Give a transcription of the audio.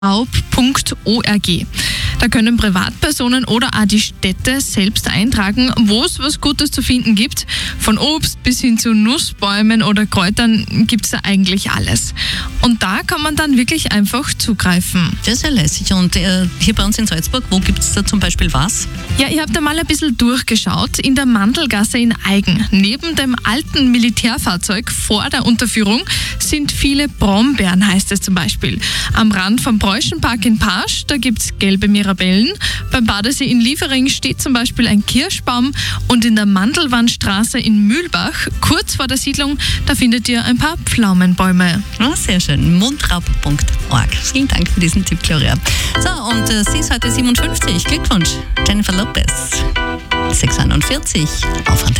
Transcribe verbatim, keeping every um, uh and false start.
punkt org. Da können Privatpersonen oder auch die Städte selbst eintragen, wo es was Gutes zu finden gibt. Von Obst bis hin zu Nussbäumen oder Kräutern gibt es da eigentlich alles. Und da kann man dann wirklich einfach zugreifen. Das ist ja lässig. Und äh, hier bei uns in Salzburg, wo gibt es da zum Beispiel was? Ja, ich habe da mal ein bisschen durchgeschaut. In der Mandelgasse in Aigen, neben dem alten Militärfahrzeug vor der Unterführung, sind viele Brombeeren, heißt es zum Beispiel. Am Rand vom Preußenpark in Pasch, da gibt es gelbe Mirabellen. Beim Badesee in Liefering steht zum Beispiel ein Kirschbaum. Und in der Mandelwandstraße in Mühlbach, kurz vor der Siedlung, da findet ihr ein paar Pflaumenbäume. Oh, sehr schön. mundraub punkt org. Vielen Dank für diesen Tipp, Gloria. So, und äh, sie ist heute siebenundfünfzig. Glückwunsch, Jennifer Lopez. sechs Uhr einundvierzig auf Antenne.